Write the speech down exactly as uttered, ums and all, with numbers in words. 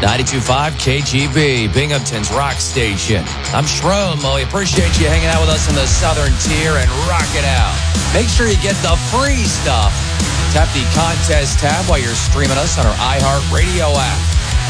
ninety-two point five K G B, Binghamton's rock station. I'm Shroom. We appreciate you hanging out with us in the Southern Tier and rock it out. Make sure you get the free stuff. Tap the contest tab while you're streaming us on our iHeartRadio app.